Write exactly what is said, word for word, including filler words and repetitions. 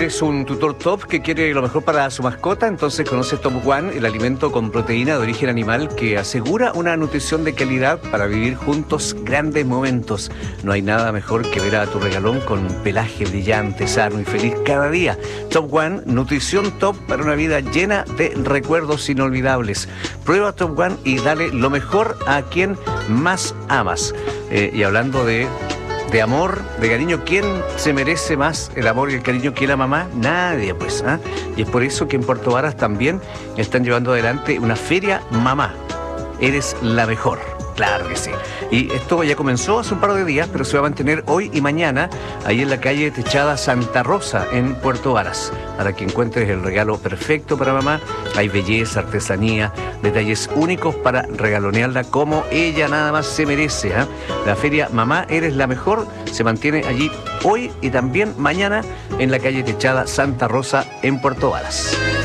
¿Eres un tutor top que quiere lo mejor para su mascota? Entonces conoce Top One, el alimento con proteína de origen animal que asegura una nutrición de calidad para vivir juntos grandes momentos. No hay nada mejor que ver a tu regalón con pelaje brillante, sano y feliz cada día. Top One, nutrición top para una vida llena de recuerdos inolvidables. Prueba Top One y dale lo mejor a quien más amas. Eh, y hablando de... De amor, de cariño, ¿quién se merece más el amor y el cariño que la mamá? Nadie, pues. ¿eh? Y es por eso que en Puerto Varas también están llevando adelante una feria mamá. Eres la mejor. Claro que sí. Y esto ya comenzó hace un par de días, pero se va a mantener hoy y mañana ahí en la calle Techada Santa Rosa, en Puerto Varas. Para que encuentres el regalo perfecto para mamá. Hay belleza, artesanía, detalles únicos para regalonearla como ella nada más se merece. ¿eh? La feria Mamá Eres la Mejor se mantiene allí hoy y también mañana en la calle Techada Santa Rosa, en Puerto Varas.